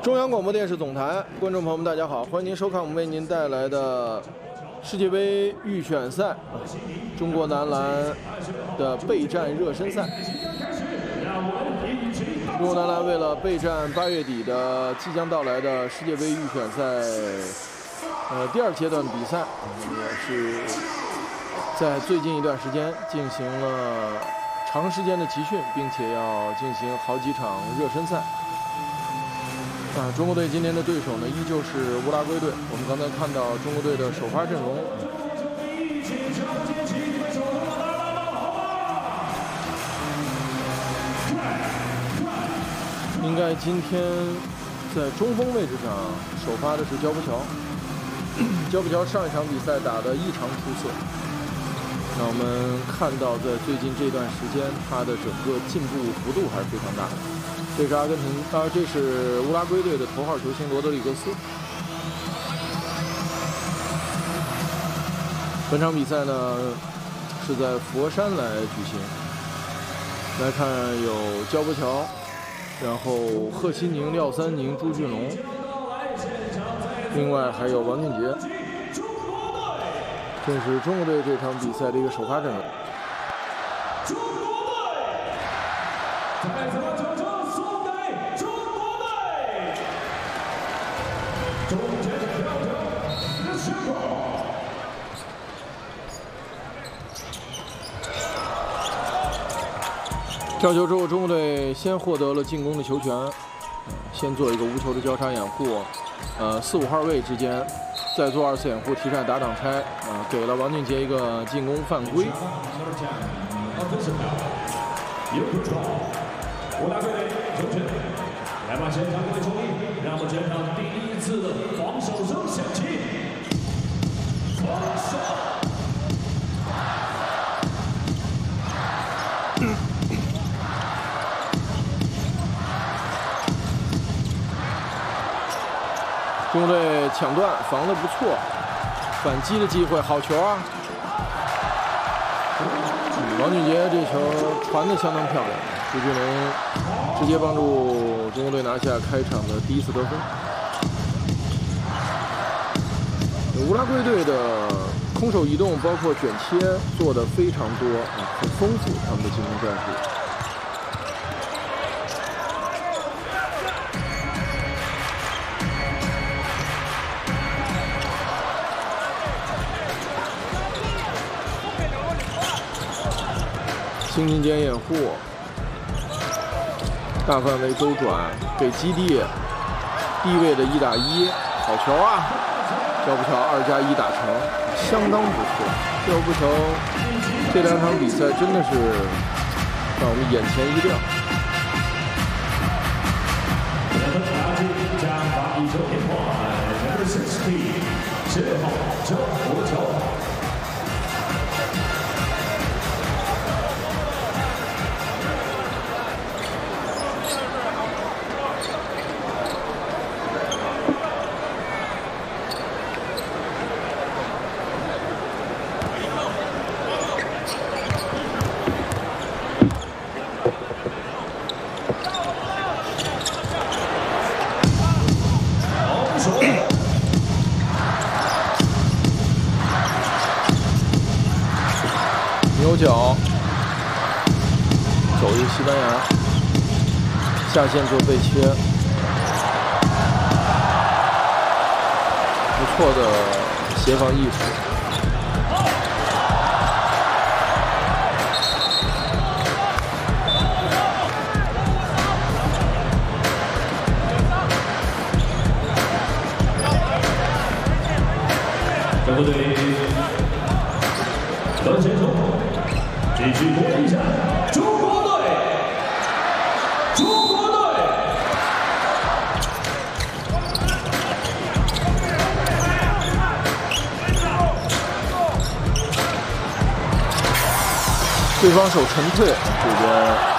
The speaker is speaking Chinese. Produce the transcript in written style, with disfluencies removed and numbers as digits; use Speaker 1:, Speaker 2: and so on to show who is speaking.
Speaker 1: 中央广播电视总台观众朋友们，大家好，欢迎您收看我们为您带来的世界杯预选赛，中国男篮的备战热身赛。中国男篮为了备战8月底的即将到来的世界杯预选赛，第2阶段的比赛，也是在最近一段时间进行了长时间的集训，并且要进行好几场热身赛。中国队今天的对手呢，依旧是乌拉圭队。我们刚才看到中国队的首发阵容，应该今天在中锋位置上首发的是焦波乔。焦波乔上一场比赛打得异常出色，那我们看到在最近这段时间，他的整个进步幅度还是非常大的。这是这是乌拉圭队的头号球星罗德里格斯。本场比赛呢是在佛山来举行。来看有焦波乔，然后贺西宁、廖三宁、朱俊龙，另外还有王俊杰。这是中国队这场比赛的一个首发阵容。跳球之后，中国队先获得了进攻的球权，先做一个无球的交叉掩护，4、5号位之间再做2次掩护，提闪打挡拆，给了王俊杰一个进攻犯规。
Speaker 2: 乌拉圭队球权，来吧，现场各位注意，让我们全场第一次的防守声响起，防守。
Speaker 1: 中国队抢断防得不错，反击的机会，好球啊！王俊杰这球传得相当漂亮，朱俊龙直接帮助中国队拿下开场的第1次得分。乌拉圭队的空手移动包括卷切做得非常多，很丰富他们的进攻战术。轻进间掩护，大范围周转，给基地低位的1打1，好球啊！焦波乔2+1打成，相当不错。焦波乔这2场比赛真的是让我们眼前一亮。牛角走一西班牙，下线做背切，不错的协防意识。
Speaker 2: 中国队得先手。继续攻一下，中国队，中国队！
Speaker 1: 对方手沉退，这边